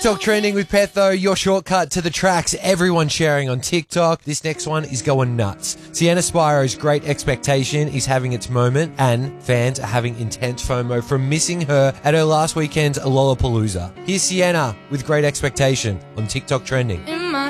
TikTok trending with Petho, your shortcut to the tracks everyone sharing on TikTok. This next one is going nuts. Sienna Spiro's Great Expectation is having its moment, and fans are having intense FOMO from missing her at her last weekend's Lollapalooza. Here's Sienna with Great Expectation on TikTok trending.